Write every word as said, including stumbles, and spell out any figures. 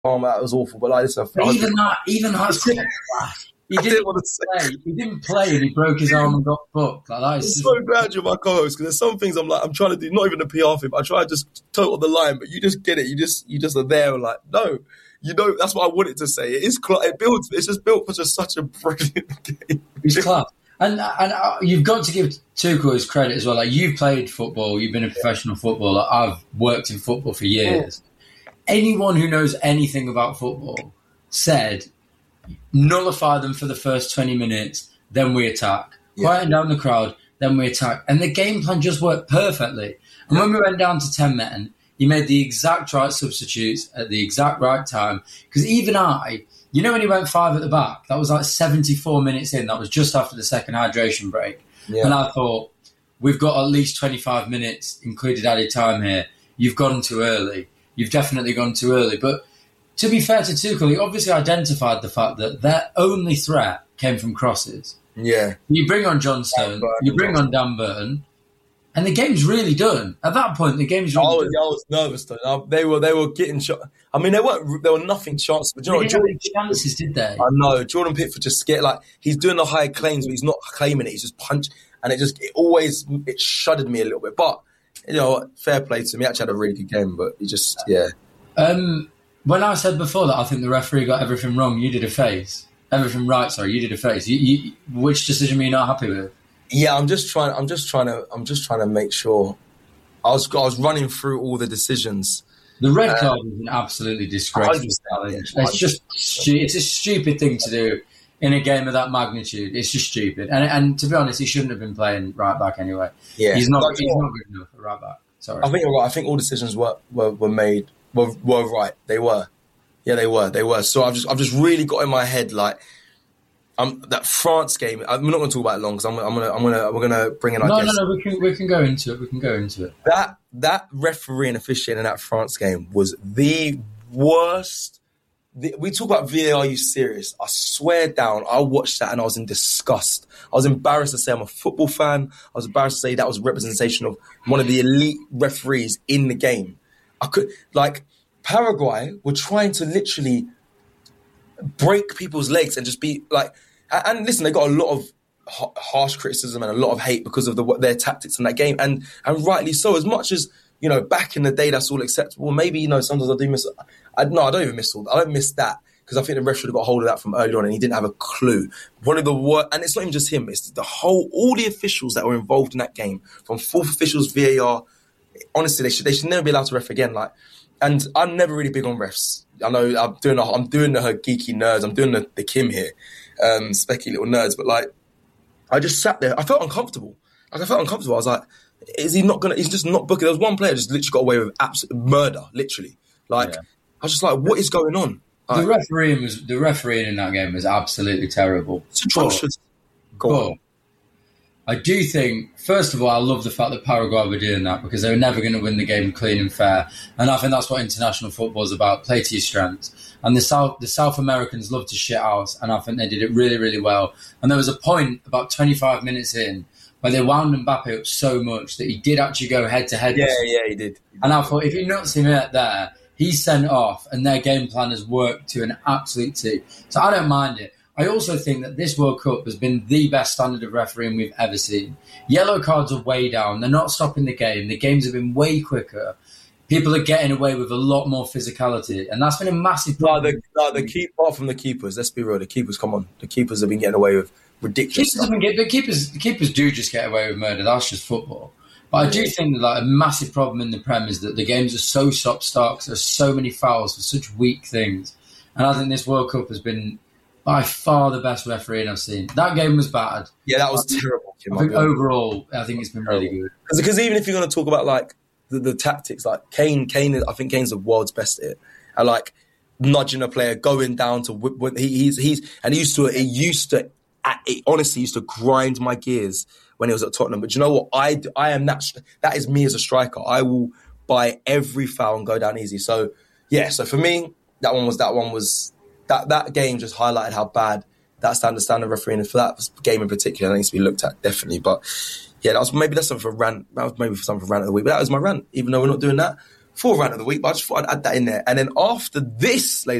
oh, that was awful. But like, listen, but even that, even that's quite flash. He didn't, didn't want to play. He didn't play, and he broke his arm and got booked. Like that. I'm just... so glad you're my co-host because there's some things I'm like I'm trying to do. Not even a P R thing. But I try to just total the line, but you just get it. You just you just are there and like no, you know that's what I wanted to say. It is it builds. It's just built for just such a brilliant game. He's class, and and uh, you've got to give Tuchel his credit as well. Like you've played football, you've been a professional footballer. I've worked in football for years. Oh. Anyone who knows anything about football said. Nullify them for the first twenty minutes, then we attack. Yeah. Quieten down the crowd, then we attack. And the game plan just worked perfectly. And when we went down to ten men, he made the exact right substitutes at the exact right time. Because even I, you know when he went five at the back, that was like seventy-four minutes in. That was just after the second hydration break. Yeah. And I thought, we've got at least twenty-five minutes, included added time here. You've gone too early. You've definitely gone too early. But to be fair to Tuchel, he obviously identified the fact that their only threat came from crosses. Yeah. You bring on John Stone, you bring on Dan Burton, and the game's really done. At that point, the game's really I was, done. I was nervous, though. They were they were getting shot. I mean, they weren't. There were nothing chances. But you know, they didn't Jordan, have any chances, did they? I know. Jordan Pickford just get like he's doing the high claims, but he's not claiming it. He's just punch, and it just it always it shuddered me a little bit. But you know, fair play to him. He actually had a really good game, but he just yeah. Um. When I said before that I think the referee got everything wrong, you did a face. Everything right, sorry, you did a face. You, you, which decision were you not happy with? Yeah, I'm just trying. I'm just trying to. I'm just trying to make sure. I was. I was running through all the decisions. The red card um, is an absolutely disgraceful challenge. It's just. It's a stupid thing to do in a game of that magnitude. It's just stupid. And and to be honest, he shouldn't have been playing right back anyway. Yeah, he's not. He's not good enough for right back. Sorry. I think you're right. I think all decisions were were, were made. Were, were right. They were. Yeah, they were. They were. So I've just I've just really got in my head like um that France game. I'm not going to talk about it long because I'm I'm gonna I'm gonna we're gonna bring in. I no, guess, no, no. We can we can go into it. We can go into it. That that referee and officiating in that France game was the worst. The, we talk about V A R. Are you serious? I swear down. I watched that and I was in disgust. I was embarrassed to say I'm a football fan. I was embarrassed to say that was a representation of one of the elite referees in the game. I could, like, Paraguay were trying to literally break people's legs and just be like, and, and listen, they got a lot of ha- harsh criticism and a lot of hate because of the, their tactics in that game. And, and rightly so, as much as, you know, back in the day, that's all acceptable. Maybe, you know, sometimes I do miss, I, no, I don't even miss all that. I don't miss that because I think the ref should have got hold of that from early on and he didn't have a clue. One of the worst, and it's not even just him, it's the whole, all the officials that were involved in that game, from fourth officials, V A R, honestly, they should they should never be allowed to ref again. Like, and I'm never really big on refs. I know I'm doing the, I'm doing the geeky nerds. I'm doing the, the Kim here, um, specky little nerds. But like, I just sat there. I felt uncomfortable. Like I felt uncomfortable. I was like, is he not gonna? He's just not booking. There was one player just literally got away with absolute murder. Literally, like yeah. I was just like, what is going on? Like, the refereeing was the refereeing in that game was absolutely terrible. It's atrocious. Go on. I do think, first of all, I love the fact that Paraguay were doing that because they were never going to win the game clean and fair. And I think that's what international football is about, play to your strengths. And the South the South Americans love to shit house, and I think they did it really, really well. And there was a point about twenty-five minutes in where they wound Mbappe up so much that he did actually go head-to-head. Yeah, yeah, he did. And I thought, if he nuts him out there, he's sent off, and their game plan has worked to an absolute T. So I don't mind it. I also think that this World Cup has been the best standard of refereeing we've ever seen. Yellow cards are way down. They're not stopping the game. The games have been way quicker. People are getting away with a lot more physicality. And that's been a massive problem. No, the, no, the keep, apart from the keepers, let's be real, the keepers, come on. The keepers have been getting away with ridiculous keepers stuff. Get, the, keepers, the keepers do just get away with murder. That's just football. But I do think that like, a massive problem in the Prem is that the games are so stop-start. There's so many fouls for such weak things. And I think this World Cup has been by far the best refereeing I've seen. That game was bad. Yeah, that was I terrible. Think, I think overall, I think it's been really good. Because even if you're going to talk about like the, the tactics, like Kane, Kane, I think Kane's the world's best at it. And like nudging a player, going down to whip, whip, he, he's he's and he used to it used to it honestly used to grind my gears when he was at Tottenham. But you know what? I I am that that is me as a striker. I will buy every foul and go down easy. So yeah, so for me, that one was that one was. That that game just highlighted how bad that standard standard refereeing for that game in particular needs to be looked at, definitely. But yeah, that was maybe that's something for rant. That was maybe for something for rant of the week. But that was my rant, even though we're not doing that. for rant of the week, but I just thought I'd add that in there. And then after this, ladies